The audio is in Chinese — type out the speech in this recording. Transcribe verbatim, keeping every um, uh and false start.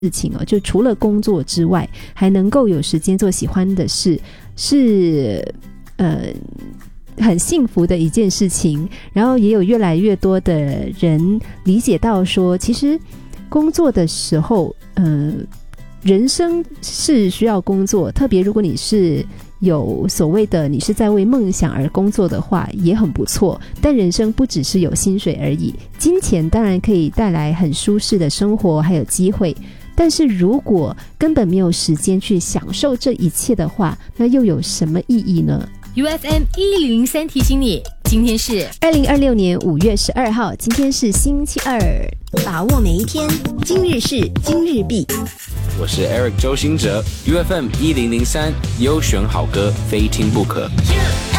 事情哦，就除了工作之外，还能够有时间做喜欢的事，是呃很幸福的一件事情。然后也有越来越多的人理解到说，其实工作的时候，呃，人生是需要工作，特别如果你是有所谓的你是在为梦想而工作的话，也很不错。但人生不只是有薪水而已，金钱当然可以带来很舒适的生活还有机会，但是如果根本没有时间去享受这一切的话，那又有什么意义呢？ U F M 一零零三提醒你，今天是二零二六年五月十二号，今天是星期二， 把握每一天，今日事今日毕。 我是 Eric 周兴哲 ，U F M 一零零三优选好歌，非听不可。